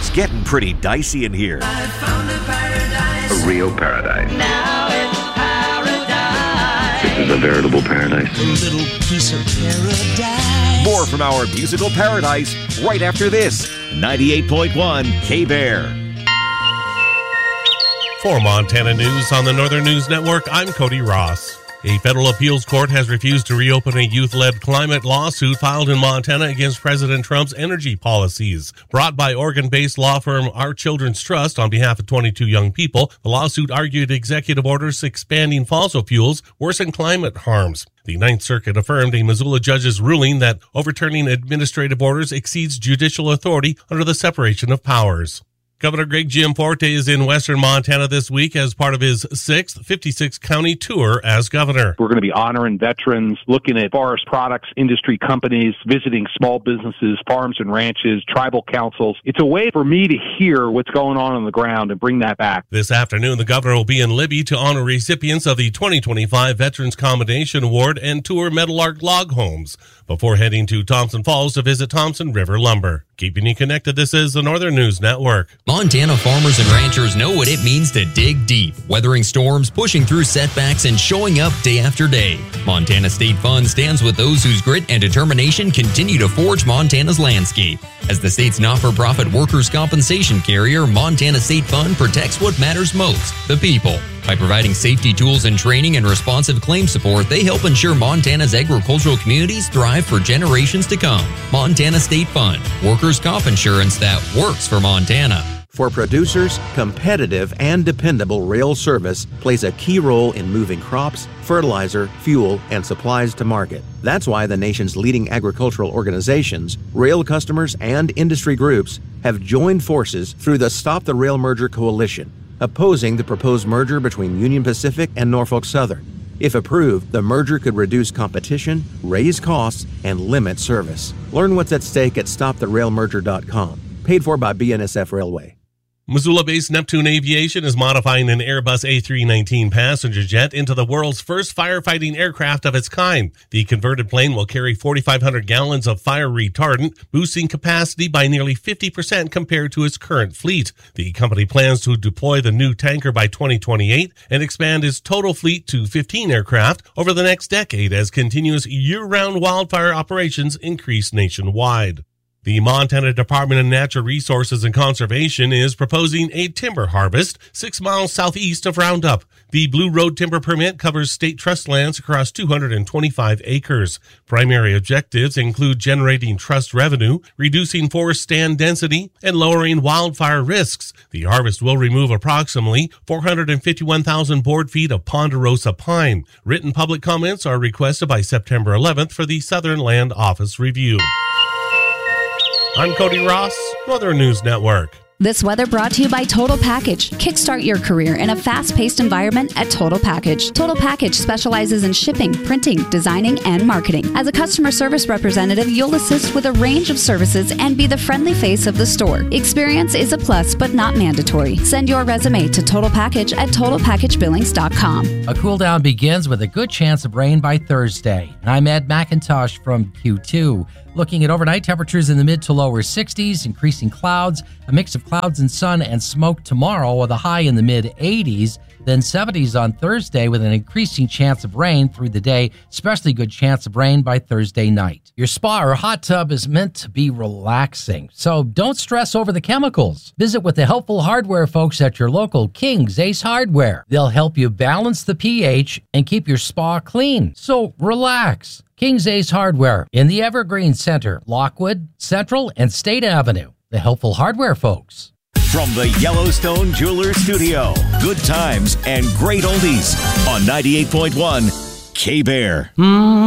It's getting pretty dicey in here. I found a paradise. A real paradise. Now it's paradise. This is a veritable paradise. A little piece of paradise. More from our musical paradise right after this. 98.1 K-Bear. For Montana News on the Northern News Network, I'm Cody Ross. A federal appeals court has refused to reopen a youth-led climate lawsuit filed in Montana against President Trump's energy policies. Brought by Oregon-based law firm Our Children's Trust on behalf of 22 young people, the lawsuit argued executive orders expanding fossil fuels worsen climate harms. The Ninth Circuit affirmed a Missoula judge's ruling that overturning administrative orders exceeds judicial authority under the separation of powers. Governor Greg Gianforte is in western Montana this week as part of his 6th 56-county tour as governor. We're going to be honoring veterans, looking at forest products, industry companies, visiting small businesses, farms and ranches, tribal councils. It's a way for me to hear what's going on the ground and bring that back. This afternoon, the governor will be in Libby to honor recipients of the 2025 Veterans Commendation Award and tour Meadowlark Log Homes before heading to Thompson Falls to visit Thompson River Lumber. Keeping you connected, this is the Northern News Network. Montana farmers and ranchers know what it means to dig deep, weathering storms, pushing through setbacks, and showing up day after day. Montana State Fund stands with those whose grit and determination continue to forge Montana's landscape. As the state's not-for-profit workers' compensation carrier, Montana State Fund protects what matters most, the people. By providing safety tools and training and responsive claim support, they help ensure Montana's agricultural communities thrive for generations to come. Montana State Fund, workers' comp insurance that works for Montana. For producers, competitive and dependable rail service plays a key role in moving crops, fertilizer, fuel, and supplies to market. That's why the nation's leading agricultural organizations, rail customers, and industry groups have joined forces through the Stop the Rail Merger Coalition, opposing the proposed merger between Union Pacific and Norfolk Southern. If approved, the merger could reduce competition, raise costs, and limit service. Learn what's at stake at stoptherailmerger.com. Paid for by BNSF Railway. Missoula-based Neptune Aviation is modifying an Airbus A319 passenger jet into the world's first firefighting aircraft of its kind. The converted plane will carry 4,500 gallons of fire retardant, boosting capacity by nearly 50% compared to its current fleet. The company plans to deploy the new tanker by 2028 and expand its total fleet to 15 aircraft over the next decade as continuous year-round wildfire operations increase nationwide. The Montana Department of Natural Resources and Conservation is proposing a timber harvest 6 miles southeast of Roundup. The Blue Road Timber Permit covers state trust lands across 225 acres. Primary objectives include generating trust revenue, reducing forest stand density, and lowering wildfire risks. The harvest will remove approximately 451,000 board feet of ponderosa pine. Written public comments are requested by September 11th for the Southern Land Office review. I'm Cody Ross, Northern News Network. This weather brought to you by Total Package. Kickstart your career in a fast-paced environment at Total Package. Total Package specializes in shipping, printing, designing, and marketing. As a customer service representative, you'll assist with a range of services and be the friendly face of the store. Experience is a plus, but not mandatory. Send your resume to Total Package at TotalPackageBillings.com. A cool down begins with a good chance of rain by Thursday. I'm Ed McIntosh from Q2. Looking at overnight temperatures in the mid to lower 60s, increasing clouds, a mix of clouds and sun and smoke tomorrow with a high in the mid 80s, then 70s on Thursday with an increasing chance of rain through the day, especially good chance of rain by Thursday night. Your spa or hot tub is meant to be relaxing, so don't stress over the chemicals. Visit with the helpful hardware folks at your local King's Ace Hardware. They'll help you balance the pH and keep your spa clean, so relax. King's Ace Hardware in the Evergreen Center, Lockwood, Central, and State Avenue. The helpful hardware folks. From the Yellowstone Jewelers Studio, good times and great oldies on 98.1 K-Bear.